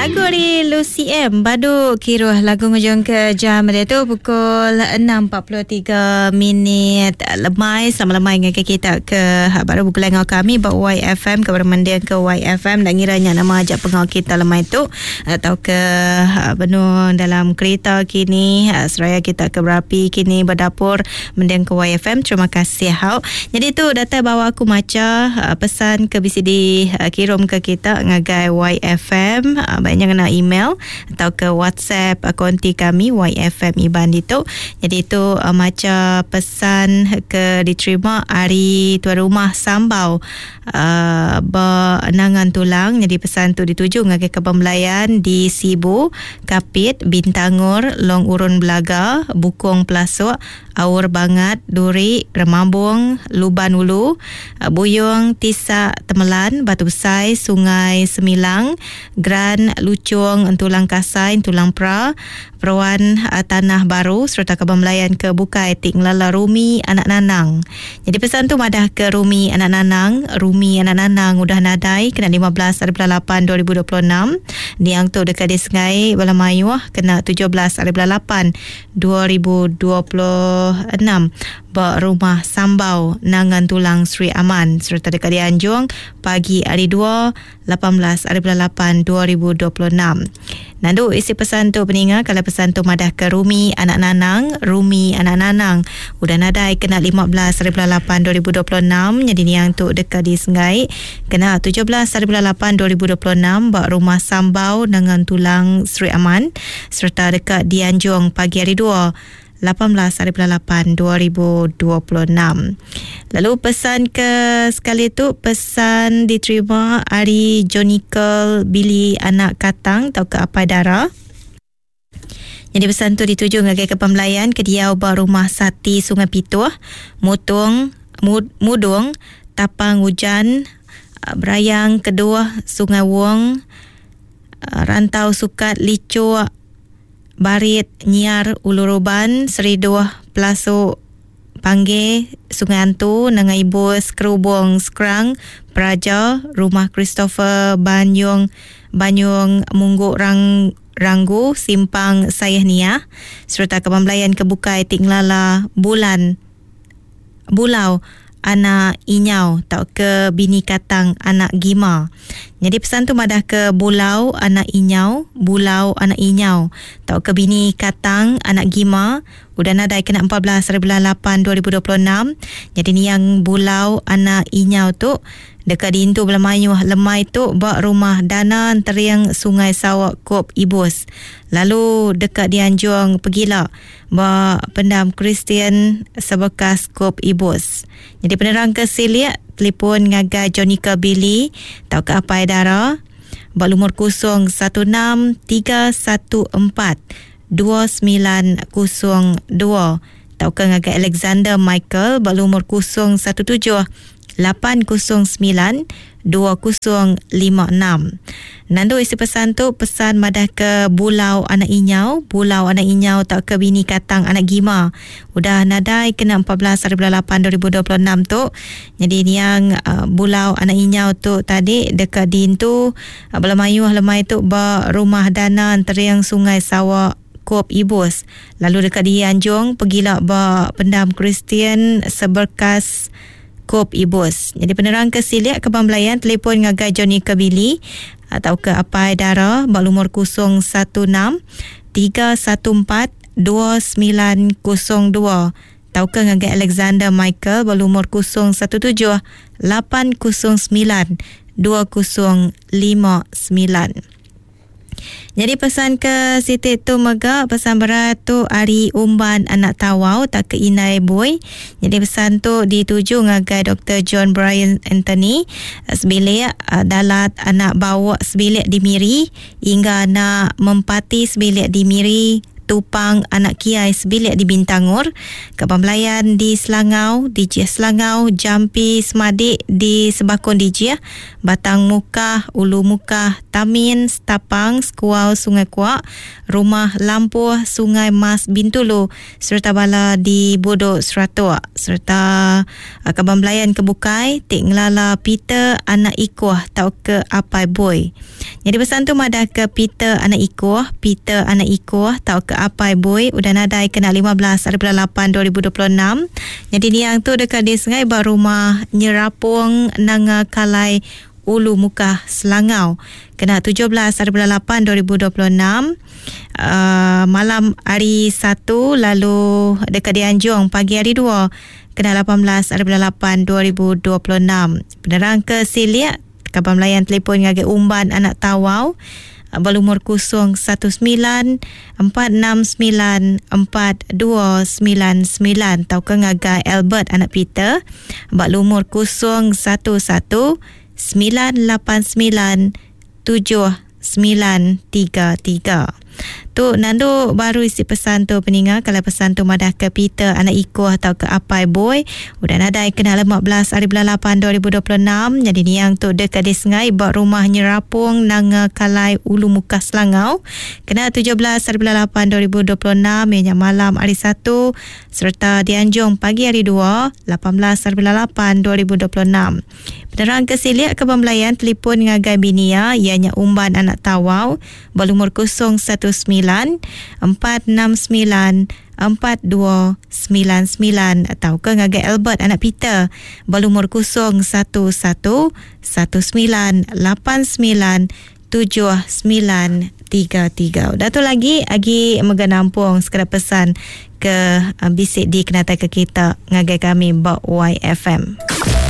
Lagu dari Lucy M. Baduk Kiruh. Lagu ngujung ke jam dia tu pukul 6.43 lemai. Sama lemai dengan kita ke baru buku lengau kami bawa YFM ke bermendian ke YFM dan ngiranya nama ajak pengau kita lemai tu atau ke penuh dalam kereta kini seraya kita ke berapi kini berdapur mendiang ke YFM. Terima kasih hau. Jadi tu data bawa aku maca pesan ke BCD kirim ke kita ngagai YFM. Banyak kena email atau ke WhatsApp konti kami YFM Iban itu. Jadi itu macam pesan ke diterima hari tuan rumah Sambau benangan tulang. Jadi pesan tu dituju ngagai ke pembelayan di Sibu, Kapit, Bintangor, Long Urun Belaga, Bukong Pelasuk, Aur Bangat, Duri, Remambung, Luban Ulu, Buyung, Tisak, Temelan, Batu Besai, Sungai Semilang, Gran, Lucung, Entulang Kasai, Entulang Pra, Perawan Tanah Baru serta Kebamelayan ke Bukai, Tik Ngelala Rumi, Anak Nanang. Jadi pesan tu madah ke Rumi Anak Nanang. Rumi Anak Nanang udah nadai kena 15/8/2026. Niang tu dekat di Sengai Bala Mayuh kena 17/8/2026. Bak Rumah Sambau Nangan Tulang Sri Aman serta dekat di Anjung pagi hari 2 18/8/2026. Nandu isi pesan tu peninga kalau pesan tu madah ke Rumi Anak Nanang. Rumi Anak Nanang udah nadai kena 15/8/2026. Jadi ni yang tu dekat di Sengai kena 17/8/2026. Bak Rumah Sambau Nangan Tulang Sri Aman serta dekat di Anjung pagi hari 2 18/8/2026. Lalu pesan ke sekali tu pesan diterima hari Jonikel Billy Anak Katang atau ke Apai Dara. Jadi pesan tu dituju ngagai ke pembelayan ke Diau Bar Rumah Sati Sungai Pituah, Mudung, Tapang Hujan, Berayang Kedua Sungai Wong, Rantau Sukat Licuk, Barit, Nyiar, Uluruban, Seriduh, Pelasuk, Pangge, Sungai Antu, Nangai Bus, Kerubung, Skrang, Praja, Rumah Christopher, Banyung, Mungguk Ranggu, Simpang Sayahniah, serta Kebamelayan ke Bukai, Tik Ngelala, Bulau, Anak Inyau, tak ke Bini Katang, Anak Gima. Jadi pesan tu madah ke Bulau, Anak Inyau, tak ke Bini Katang, Anak Gima. Udah nadai kena 14/8/2026. Jadi ni yang Bulau, Anak Inyau tu dekat di Intu Belamayuh Lemai tu bak Rumah Dana Teriang Sungai Sawak Kop Ibus. Lalu dekat di Anjung Pegila bak Pendam Kristian Sebekas Kop Ibus. Jadi penerang ke Siliak telefon ngagai Jonica Billy tau ke Apai Dara bak lumur 0168142902 tau ke ngagai Alexander Michael bak lumur 0178092056. Nando isi pesan tu pesan madah ke Bulau Anak Inyau, tak ke Bini Katang, Anak Gima. Udah nadai kena 14/8/2026 tu. Jadi ni yang Bulau Anak Inyau tu tadi dekat Dintu Belamayuh Lemai tu ba Rumah Dana Teriang Sungai Sawak Kop Ibus. Lalu dekat di Anjung pergilah ba Pendam Kristian Seberkas Kop Ibus. Jadi penerang ke Siliak ke Pembelayan telefon ngagai Johnny Kebili atau ke Apai Dara bak lumur 0113142902 atau ke ngagai Alexander Michael bak lumur 0178092059. Jadi pesan ke Siti tu Mega, pesan berat tu Ari Umban Anak Tawau tak ke Inai Boy. Jadi pesan tu dituju ngagai Dr. John Brian Anthony sebilik dalat anak bawa sebilik di Miri hingga anak Mempati sebilik di Miri, Tupang Anak Kiai sebilik di Bintangor, Kepamelayan di Selangau, di Jiah Selangau, Jampi Semadik di Sebakon di Jiah, Batang Mukah, Ulu Mukah, Tamin Stapang Skuau Sungai Kuak, Rumah Lampuh Sungai Mas Bintulu serta bala di Bodok Seratua serta Kaban Belayan Kebukai Tik Ngelala Peter Anak Ikuah tau ke Apai Boy. Jadi pesan tu madah ke Peter Anak Ikuah tau ke Apai Boy udah nadai kena 15/8/2026. Jadi ni yang tu dekat di Sungai Rumah Nyerapung Nanga Kalai Ulu Mukah Selangau kena 17/8/2026 malam hari 1, lalu dekat di Anjong pagi hari 2 kena 18/8/2026. Penerang ke Siliak Kaban Melayan telefon ngagai umban anak tawau berumur 06196942999 tau ke ngagai Albert anak Peter berumur 0119897933. Tu Nando baru isi pesan tu peningat. Kalau pesan tu madah ke Peter Anak Ikuah atau ke Apai Boy udah nadai kena 15/8/2026. Jadi ni yang tu dekat di Sengai buat rumah Nyerapung Nanga Kalai Ulu Mukah Selangau kena 17/8/2026 yang malam hari 1 serta di Anjong pagi hari 2 18/8/2026. Penerang ke Siliak Kaban Belayan telefon ngagai binia ianya umban anak tawau berumur 01946942999 atau ke ngagai Albert anak Peter berumur 0119897933. Dah tu lagi megenampung sekadar pesan ke bisik di kenata ke kita ngagai kami Bak YFM.